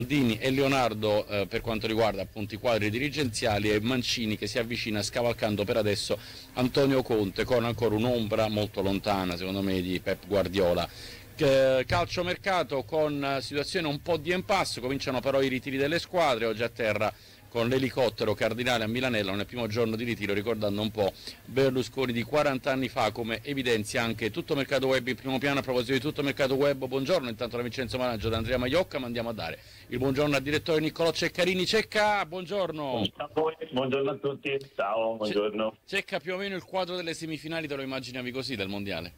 Maldini e Leonardo per quanto riguarda appunto i quadri dirigenziali, e Mancini che si avvicina scavalcando per adesso Antonio Conte, con ancora un'ombra molto lontana secondo me di Pep Guardiola. Calciomercato con situazione un po' di impasse, cominciano però i ritiri delle squadre. Oggi a terra con l'elicottero Cardinale a Milanello nel primo giorno di ritiro, ricordando un po' Berlusconi di 40 anni fa, come evidenzia anche Tutto Mercato Web in primo piano. A proposito di Tutto Mercato Web, buongiorno intanto da Vincenzo Managgio, da Andrea Maiocca, ma andiamo a dare il buongiorno al direttore Niccolò Ceccarini. Cecca, buongiorno. Buongiorno a tutti, ciao, buongiorno. Cecca, più o meno il quadro delle semifinali te lo immaginavi così del mondiale?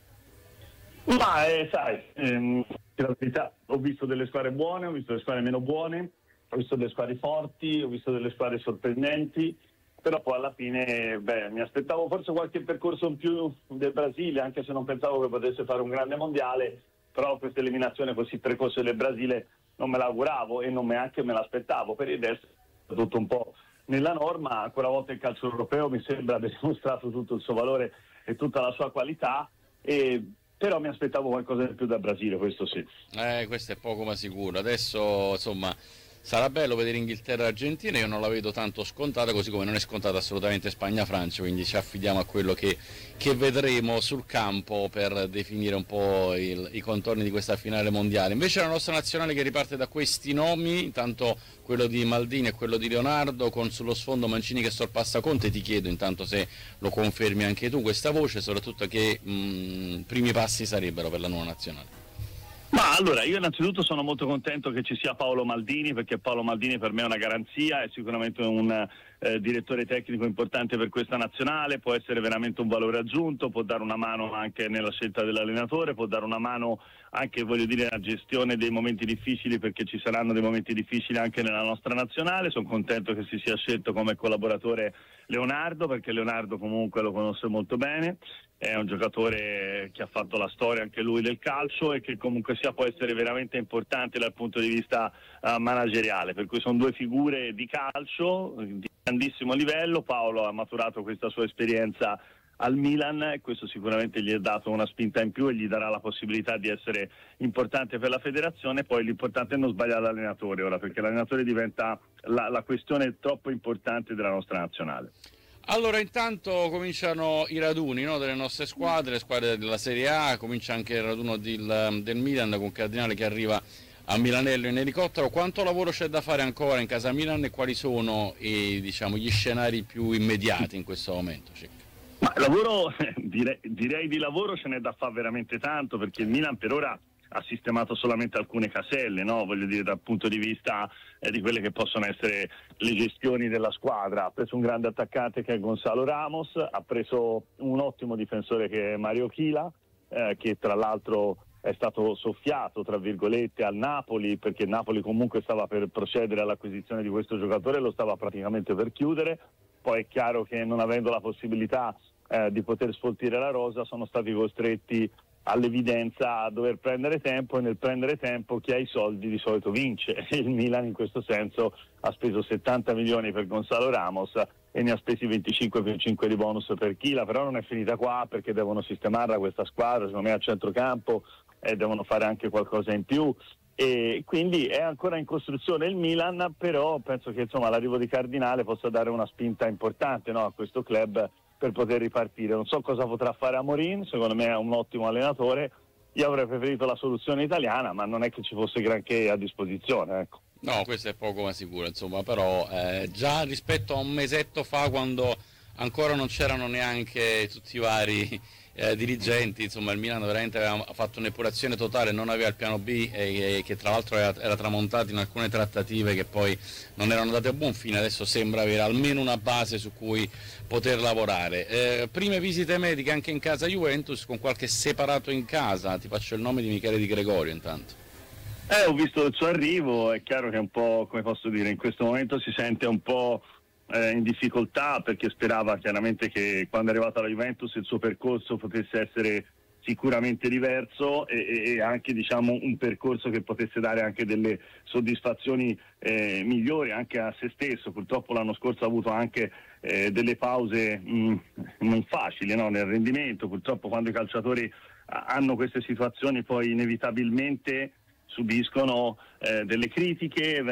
Ma sai, la verità, ho visto delle squadre buone, ho visto delle squadre meno buone, ho visto delle squadre forti, ho visto delle squadre sorprendenti, però poi alla fine mi aspettavo forse qualche percorso in più del Brasile, anche se non pensavo che potesse fare un grande mondiale, però questa eliminazione così precoce del Brasile non me l'auguravo e non neanche me l'aspettavo. Per il resto è tutto un po' nella norma. Ancora una volta il calcio europeo mi sembra aver dimostrato tutto il suo valore e tutta la sua qualità, però mi aspettavo qualcosa di più dal Brasile, questo sì. Questo è poco ma sicuro. Adesso insomma sarà bello vedere Inghilterra e Argentina, io non la vedo tanto scontata, così come non è scontata assolutamente Spagna-Francia, quindi ci affidiamo a quello che vedremo sul campo per definire un po' i contorni di questa finale mondiale. Invece la nostra nazionale che riparte da questi nomi, intanto quello di Maldini e quello di Leonardo, con sullo sfondo Mancini che sorpassa Conte. Ti chiedo intanto se lo confermi anche tu questa voce, soprattutto che primi passi sarebbero per la nuova nazionale. Ma allora, io innanzitutto sono molto contento che ci sia Paolo Maldini, perché Paolo Maldini per me è una garanzia, è sicuramente un direttore tecnico importante per questa nazionale, può essere veramente un valore aggiunto, può dare una mano anche nella scelta dell'allenatore, può dare una mano anche, voglio dire, nella gestione dei momenti difficili, perché ci saranno dei momenti difficili anche nella nostra nazionale. Sono contento che si sia scelto come collaboratore Leonardo, perché Leonardo comunque lo conosce molto bene, è un giocatore che ha fatto la storia anche lui del calcio e che comunque sia può essere veramente importante dal punto di vista manageriale, per cui sono due figure di calcio di grandissimo livello. Paolo ha maturato questa sua esperienza al Milan e questo sicuramente gli ha dato una spinta in più e gli darà la possibilità di essere importante per la federazione. Poi l'importante è non sbagliare l'allenatore ora, perché l'allenatore diventa la questione troppo importante della nostra nazionale. Allora intanto cominciano i raduni, no, delle nostre squadre, le squadre della Serie A, comincia anche il raduno del Milan con Cardinale che arriva a Milanello in elicottero. Quanto lavoro c'è da fare ancora in casa Milan e quali sono diciamo, gli scenari più immediati in questo momento? Ma lavoro, direi di lavoro ce n'è da fare veramente tanto, perché il Milan per ora ha sistemato solamente alcune caselle, no? Voglio dire, dal punto di vista di quelle che possono essere le gestioni della squadra. Ha preso un grande attaccante che è Gonzalo Ramos, ha preso un ottimo difensore che è Mario Chila, che tra l'altro è stato soffiato tra virgolette al Napoli, perché il Napoli comunque stava per procedere all'acquisizione di questo giocatore, lo stava praticamente per chiudere. Poi è chiaro che non avendo la possibilità di poter sfoltire la rosa sono stati costretti all'evidenza a dover prendere tempo, e nel prendere tempo chi ha i soldi di solito vince. Il Milan in questo senso ha speso 70 milioni per Gonzalo Ramos e ne ha spesi 25 più 5 di bonus per Chila, però non è finita qua, perché devono sistemarla questa squadra, secondo me a centrocampo, e devono fare anche qualcosa in più, e quindi è ancora in costruzione il Milan, però penso che insomma l'arrivo di Cardinale possa dare una spinta importante, no, a questo club per poter ripartire. Non so cosa potrà fare Amorim, secondo me è un ottimo allenatore. Io avrei preferito la soluzione italiana, ma non è che ci fosse granché a disposizione, ecco. No, questo è poco ma sicuro, insomma, però già rispetto a un mesetto fa, quando ancora non c'erano neanche tutti i vari dirigenti, insomma il Milan veramente aveva fatto un'epurazione totale, non aveva il piano B e che tra l'altro era tramontato in alcune trattative che poi non erano andate a buon fine. Adesso sembra avere almeno una base su cui poter lavorare. Prime visite mediche anche in casa Juventus, con qualche separato in casa. Ti faccio il nome di Michele Di Gregorio intanto. Ho visto il suo arrivo, è chiaro che è un po', come posso dire, in questo momento si sente un po' in difficoltà, perché sperava chiaramente che quando è arrivato alla Juventus il suo percorso potesse essere sicuramente diverso e anche diciamo un percorso che potesse dare anche delle soddisfazioni migliori anche a se stesso. Purtroppo l'anno scorso ha avuto anche delle pause non facili, no, nel rendimento. Purtroppo quando i calciatori hanno queste situazioni poi inevitabilmente subiscono delle critiche,